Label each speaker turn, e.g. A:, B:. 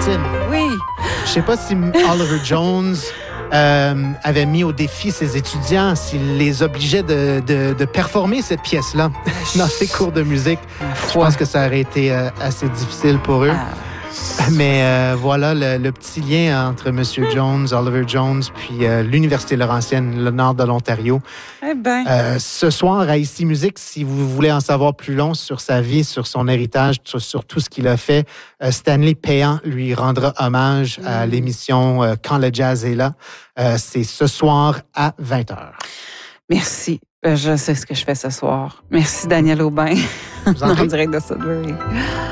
A: Christine.
B: Oui.
A: Je sais pas si Oliver Jones avait mis au défi ses étudiants, s'il les obligeait de performer cette pièce-là dans ses cours de musique. Je pense que ça aurait été assez difficile pour eux. Mais voilà le petit lien entre M. Jones, Oliver Jones, puis l'Université Laurentienne, le nord de l'Ontario.
B: Eh bien.
A: Ce soir, à Ici Musique, si vous voulez en savoir plus long sur sa vie, sur son héritage, sur tout ce qu'il a fait, Stanley Péan lui rendra hommage à l'émission Quand le jazz est là. C'est ce soir à 20h.
B: Merci. Je sais ce que je fais ce soir. Merci, Daniel Aubin. En direct de Sudbury.